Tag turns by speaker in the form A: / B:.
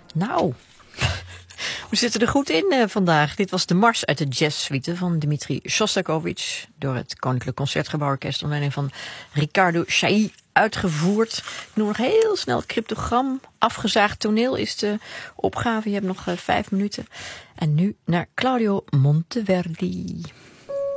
A: Nou, we zitten er goed in vandaag. Dit was de Mars uit de jazzsuite van Dmitri Shostakovich door het Koninklijk Concertgebouworkest onder leiding van Riccardo Chailly uitgevoerd. Ik noem nog heel snel het cryptogram. Afgezaagd toneel is de opgave. Je hebt nog 5 minuten. En nu naar Claudio Monteverdi.